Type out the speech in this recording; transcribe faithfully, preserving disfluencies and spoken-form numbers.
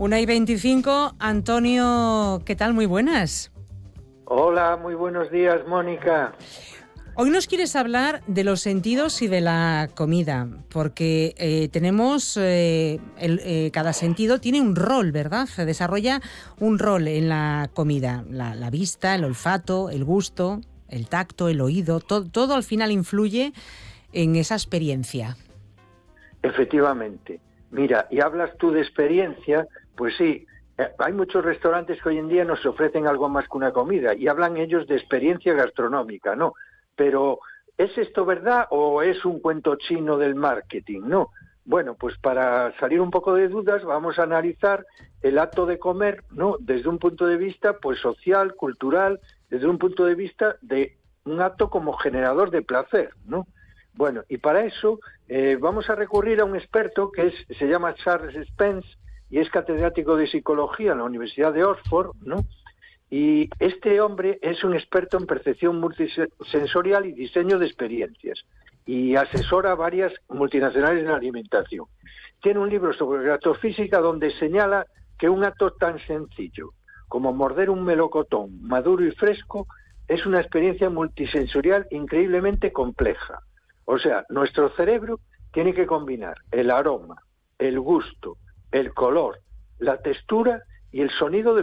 Una y veinticinco, Antonio, ¿qué tal? Muy buenas. Hola, muy buenos días, Mónica. Hoy nos quieres hablar de los sentidos y de la comida, porque eh, tenemos, eh, el, eh, cada sentido tiene un rol, ¿verdad? Se desarrolla un rol en la comida, la, la vista, el olfato, el gusto, el tacto, el oído, todo, todo al final influye en esa experiencia. Efectivamente. Mira, y hablas tú de experiencia, pues sí, eh, hay muchos restaurantes que hoy en día nos ofrecen algo más que una comida y hablan ellos de experiencia gastronómica, ¿no? Pero, ¿es esto verdad o es un cuento chino del marketing? No. Bueno, pues para salir un poco de dudas vamos a analizar el acto de comer, ¿no? Desde un punto de vista pues social, cultural, desde un punto de vista de un acto como generador de placer, ¿no? Bueno, y para eso eh, vamos a recurrir a un experto que es, se llama Charles Spence y es catedrático de psicología en la Universidad de Oxford, ¿no? Y este hombre es un experto en percepción multisensorial y diseño de experiencias y asesora a varias multinacionales en la alimentación. Tiene un libro sobre gastrofísica donde señala que un acto tan sencillo como morder un melocotón maduro y fresco es una experiencia multisensorial increíblemente compleja. O sea, nuestro cerebro tiene que combinar el aroma, el gusto, el color, la textura y el sonido de